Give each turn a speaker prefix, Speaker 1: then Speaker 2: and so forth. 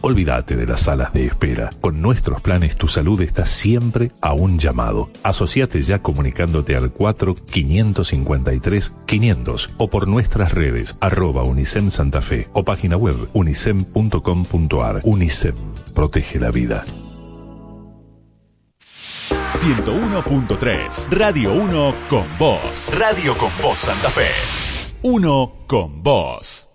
Speaker 1: Olvídate de las salas de espera. Con nuestros planes tu salud está siempre a un llamado. Asociate ya comunicándote al 4-553-500 o por nuestras redes @Unicem Santa Fe o página web unicem.com.ar. Unicem, protege la vida.
Speaker 2: 101.3 Radio 1 con vos. Radio con vos Santa Fe. 1 con vos.